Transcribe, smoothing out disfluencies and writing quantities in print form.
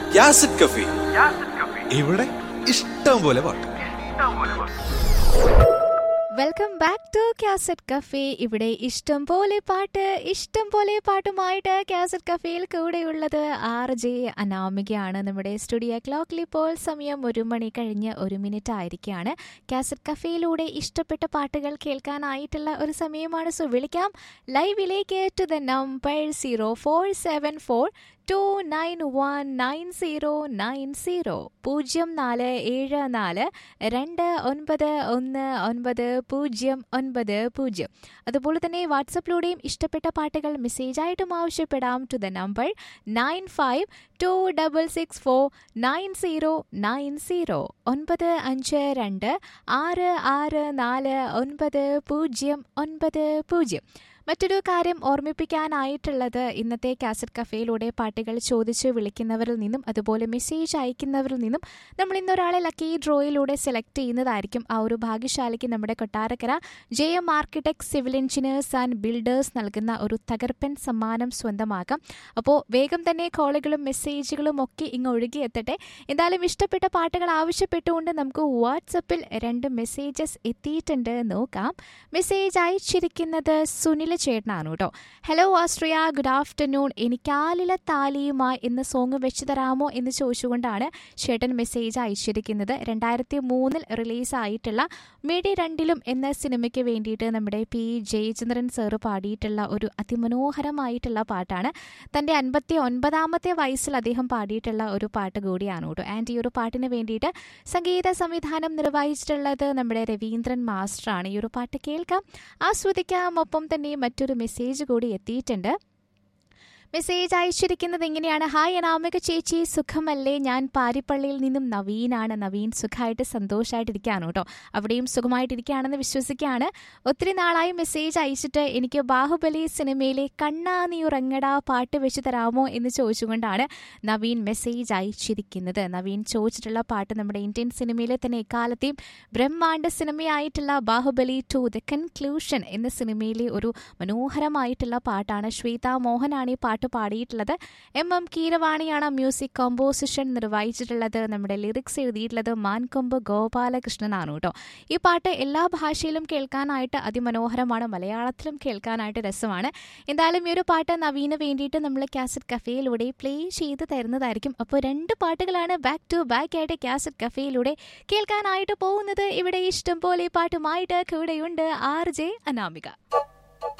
യാസിഡ് കഫി. ഇവിടെ ഇഷ്ടം പോലെ പാട്ട്. Welcome back to cassette cafe. ഇവിടെ ഇഷ്ടം പോലെ പാട്ടുമായിട്ട് കാസറ്റ് കഫേയിൽ കൂടെയുള്ളത് RJ അനാമികയാണ്. നമ്മുടെ സ്റ്റുഡിയോ ക്ലോക്കിൽ ഇപ്പോൾ സമയം 1 മണി കഴിഞ്ഞ് 1 മിനിറ്റ് ആയിരിക്കുകയാണ്. കാസറ്റ് കഫേയിലൂടെ ഇഷ്ടപ്പെട്ട പാട്ടുകൾ കേൾക്കാനായിട്ടുള്ള ഒരു സമയമാണ്. സോ വിളിക്കാം ലൈവിലേക്ക് ടു ദ നമ്പർ 0474 2919090 0474 2919090. അതുപോലെ തന്നെ വാട്സപ്പിലൂടെയും ഇഷ്ടപ്പെട്ട പാട്ടുകൾ മെസ്സേജായിട്ടും ആവശ്യപ്പെടാം ടു ദ നമ്പർ 9526649090 9526649090. മറ്റൊരു കാര്യം ഓർമ്മിപ്പിക്കാനായിട്ടുള്ളത്, ഇന്നത്തെ കാസറ്റ് കഫേയിലൂടെ പാട്ടുകൾ ചോദിച്ച് വിളിക്കുന്നവരിൽ നിന്നും അതുപോലെ മെസ്സേജ് അയക്കുന്നവരിൽ നിന്നും നമ്മൾ ഇന്നൊരാളെ ലക്കി ഡ്രോയിലൂടെ സെലക്ട് ചെയ്യുന്നതായിരിക്കും. ആ ഒരു ഭാഗ്യശാലിക്ക് നമ്മുടെ Kottarakkara JM architect civil engineers and builders നൽകുന്ന ഒരു തകർപ്പൻ സമ്മാനം സ്വന്തമാക്കാം. അപ്പോൾ വേഗം തന്നെ കോളുകളും മെസ്സേജുകളും ഒക്കെ ഇങ്ങ് ഒഴുകിയെത്തട്ടെ. എന്തായാലും ഇഷ്ടപ്പെട്ട പാട്ടുകൾ ആവശ്യപ്പെട്ടുകൊണ്ട് നമുക്ക് വാട്സപ്പിൽ 2 മെസ്സേജസ് എത്തിയിട്ടുണ്ട്, നോക്കാം. മെസ്സേജ് അയച്ചിരിക്കുന്നത് സുനിൽ ചേട്ടനാണ് കേട്ടോ. Hello Austria, good afternoon. എനിക്കാലിലെ താലിയുമായി എന്ന സോങ് വെച്ച് തരാമോ എന്ന് ചോദിച്ചുകൊണ്ടാണ് ചേട്ടൻ മെസ്സേജ് അയച്ചിരിക്കുന്നത്. 2003 റിലീസായിട്ടുള്ള മിടി രണ്ടിലും എന്ന സിനിമയ്ക്ക് വേണ്ടിയിട്ട് നമ്മുടെ P. ജയചന്ദ്രൻ സാറ് പാടിയിട്ടുള്ള ഒരു അതിമനോഹരമായിട്ടുള്ള പാട്ടാണ്. തൻ്റെ 59ാമത്തെ വയസ്സിൽ അദ്ദേഹം പാടിയിട്ടുള്ള ഒരു പാട്ട് കൂടിയാണ് കേട്ടോ. ആൻഡ് ഈ ഒരു പാട്ടിന് വേണ്ടിയിട്ട് സംഗീത സംവിധാനം നിർവഹിച്ചിട്ടുള്ളത് നമ്മുടെ രവീന്ദ്രൻ മാസ്റ്ററാണ്. ഈ ഒരു പാട്ട് കേൾക്കാം, ആസ്വദിക്കാം. ഒപ്പം തന്നെ മറ്റൊരു മെസ്സേജ് കൂടി എത്തിയിട്ടുണ്ട്. മെസ്സേജ് അയച്ചിരിക്കുന്നത് എങ്ങനെയാണ്: ഹായ് അനാമിക ചേച്ചി, സുഖമല്ലേ? ഞാൻ പാരിപ്പള്ളിയിൽ നിന്നും നവീനാണ്. നവീൻ സുഖമായിട്ട് സന്തോഷമായിട്ടിരിക്കുകയാണ് കേട്ടോ. അവിടെയും സുഖമായിട്ടിരിക്കുകയാണെന്ന് വിശ്വസിക്കുകയാണ്. ഒത്തിരി നാളായി മെസ്സേജ് അയച്ചിട്ട് എനിക്ക് ബാഹുബലി സിനിമയിലെ കണ്ണാ നീ ഉറങ്ങടാ പാട്ട് വെച്ച് തരാമോ എന്ന് ചോദിച്ചുകൊണ്ടാണ് നവീൻ മെസ്സേജ് അയച്ചിരിക്കുന്നത്. നവീൻ ചോദിച്ചിട്ടുള്ള പാട്ട് നമ്മുടെ ഇന്ത്യൻ സിനിമയിലെ തന്നെ എക്കാലത്തെയും ബ്രഹ്മാണ്ഡ സിനിമയായിട്ടുള്ള ബാഹുബലി 2 ദ കൺക്ലൂഷൻ എന്ന സിനിമയിലെ ഒരു മനോഹരമായിട്ടുള്ള പാട്ടാണ്. ശ്വേതാ മോഹനാണ് ഈ പാട്ട് പാടിയിട്ടുള്ളത്. MM കീരവാണിയാണ് music composition നിർവഹിച്ചിട്ടുള്ളത്. നമ്മുടെ ലിറിക്സ് എഴുതിയിട്ടുള്ളത് മാൻകൊമ്പ് ഗോപാലകൃഷ്ണനാണ് കേട്ടോ. ഈ പാട്ട് എല്ലാ ഭാഷയിലും കേൾക്കാനായിട്ട് അതിമനോഹരമാണ്, മലയാളത്തിലും കേൾക്കാനായിട്ട് രസമാണ്. എന്തായാലും ഈ ഒരു പാട്ട് നവീന് വേണ്ടിയിട്ട് നമ്മൾ കാസറ്റ് കഫേയിലൂടെ പ്ലേ ചെയ്ത് തരുന്നതായിരിക്കും. അപ്പോൾ 2 പാട്ടുകളാണ് ബാക്ക് ടു ബാക്ക് ആയിട്ട് കാസറ്റ് കഫേയിലൂടെ കേൾക്കാനായിട്ട് പോകുന്നത്. ഇവിടെ ഇഷ്ടം പോലെ പാട്ടുമായിട്ട് കൂടെയുണ്ട് RJ അനാമിക.